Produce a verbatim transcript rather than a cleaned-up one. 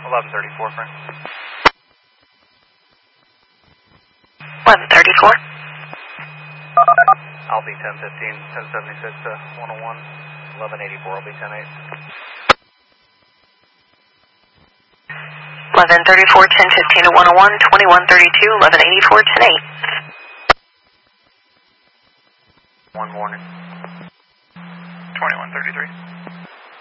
eleven thirty-four, friend. eleven thirty-four. I'll be ten fifteen, ten seventy-six to one oh one. eleven eighty-four, I'll be ten eight. eleven thirty-four, ten fifteen to one oh one, twenty-one thirty-two, eleven eighty-four, ten eight. One morning. twenty-one thirty-three.